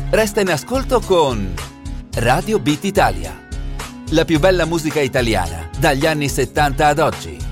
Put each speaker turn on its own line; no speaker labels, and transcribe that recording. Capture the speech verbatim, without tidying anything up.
Resta in ascolto con Radio Beat Italia. La più bella musica italiana dagli anni settanta ad oggi.